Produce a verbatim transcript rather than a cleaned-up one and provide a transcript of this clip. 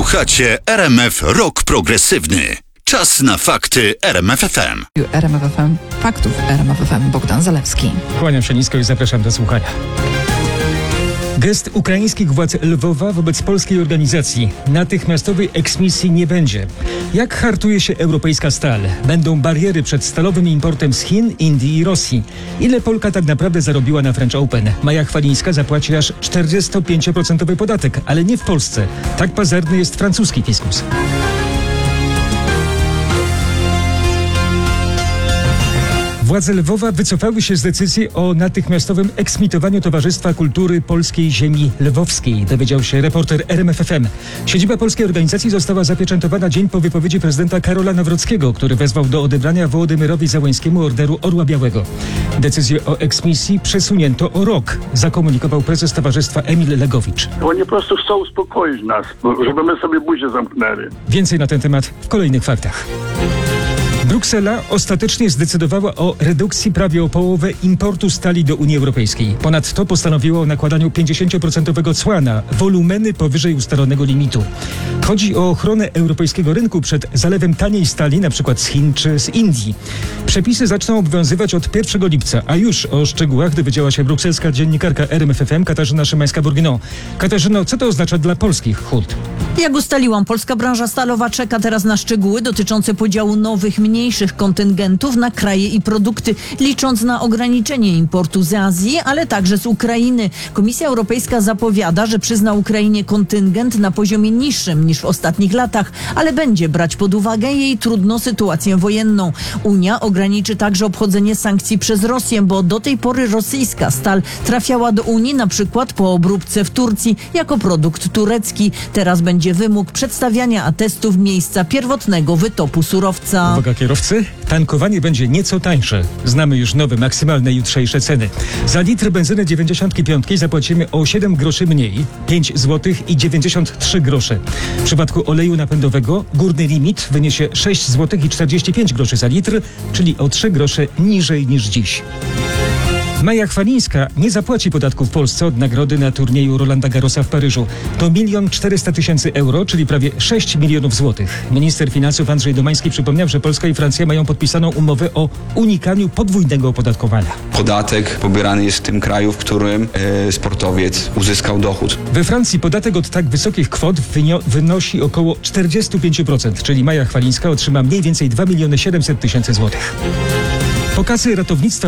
Słuchacie R M F Rock Progresywny. Czas na fakty R M F F M. R M F F M, faktów R M F F M, Bogdan Zalewski. Kłaniam się nisko i zapraszam do słuchania. Gest ukraińskich władz Lwowa wobec polskiej organizacji. Natychmiastowej eksmisji nie będzie. Jak hartuje się europejska stal? Będą bariery przed stalowym importem z Chin, Indii i Rosji. Ile Polka tak naprawdę zarobiła na French Open? Maja Chwalińska zapłaci aż czterdzieści pięć procent podatek, ale nie w Polsce. Tak pazerny jest francuski fiskus. Władze Lwowa wycofały się z decyzji o natychmiastowym eksmitowaniu Towarzystwa Kultury Polskiej Ziemi Lwowskiej, dowiedział się reporter R M F F M. Siedziba polskiej organizacji została zapieczętowana dzień po wypowiedzi prezydenta Karola Nawrockiego, który wezwał do odebrania Wołodymyrowi Załańskiemu Orderu Orła Białego. Decyzję o eksmisji przesunięto o rok, zakomunikował prezes towarzystwa Emil Legowicz. Oni po prostu chcą uspokoić nas, żeby my sobie buzię zamknęli. Więcej na ten temat w kolejnych faktach. Bruksela ostatecznie zdecydowała o redukcji prawie o połowę importu stali do Unii Europejskiej. Ponadto postanowiła o nakładaniu pięćdziesięcioprocentowego cła na wolumeny powyżej ustalonego limitu. Chodzi o ochronę europejskiego rynku przed zalewem taniej stali, np. z Chin czy z Indii. Przepisy zaczną obowiązywać od pierwszego lipca, a już o szczegółach dowiedziała się brukselska dziennikarka R M F F M Katarzyna Szymańska-Bourguignon. Katarzyno, co to oznacza dla polskich hut? Jak ustaliłam, polska branża stalowa czeka teraz na szczegóły dotyczące podziału nowych, mniejszych kontyngentów na kraje i produkty, licząc na ograniczenie importu z Azji, ale także z Ukrainy. Komisja Europejska zapowiada, że przyzna Ukrainie kontyngent na poziomie niższym niż w ostatnich latach, ale będzie brać pod uwagę jej trudną sytuację wojenną. Unia ograniczy także obchodzenie sankcji przez Rosję, bo do tej pory rosyjska stal trafiała do Unii na przykład po obróbce w Turcji jako produkt turecki. Teraz będzie wymóg przedstawiania atestów miejsca pierwotnego wytopu surowca. Uwaga kierowcy, tankowanie będzie nieco tańsze. Znamy już nowe, maksymalne jutrzejsze ceny. Za litr benzyny dziewięćdziesiąt pięć zapłacimy o siedem groszy mniej, pięć złotych i dziewięćdziesiąt trzy grosze. W przypadku oleju napędowego górny limit wyniesie sześć złotych i czterdzieści pięć groszy za litr, czyli o trzy grosze niżej niż dziś. Maja Chwalińska nie zapłaci podatku w Polsce od nagrody na turnieju Rolanda Garrosa w Paryżu. To milion czterysta tysięcy euro, czyli prawie sześć milionów złotych. Minister finansów Andrzej Domański przypomniał, że Polska i Francja mają podpisaną umowę o unikaniu podwójnego opodatkowania. Podatek pobierany jest w tym kraju, w którym e, sportowiec uzyskał dochód. We Francji podatek od tak wysokich kwot wynio- wynosi około czterdzieści pięć procent, czyli Maja Chwalińska otrzyma mniej więcej dwa miliony siedemset tysięcy złotych. Pokazy ratownictwa